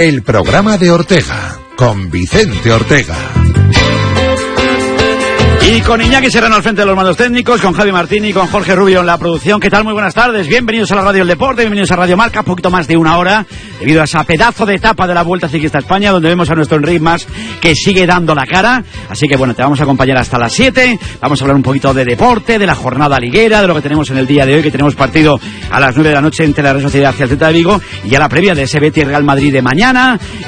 el programa de Ortega, con Vicente Ortega. Y con Iñaki Serrano al frente de los mandos técnicos, con Javi Martín y con Jorge Rubio en la producción. ¿Qué tal? Muy buenas tardes. Bienvenidos a la Radio del Deporte, bienvenidos a Radio Marca, poquito más de una hora, debido a esa pedazo de etapa de la Vuelta Ciclista a España, donde vemos a nuestro Enric Mas que sigue dando la cara. Así que bueno, te vamos a acompañar hasta las 7. Vamos a hablar un poquito de deporte, de la jornada liguera, de lo que tenemos en el día de hoy, que tenemos partido a las 9 de la noche entre la Real Sociedad y el Celta de Vigo, y ya la previa de ese Betis Real Madrid de mañana.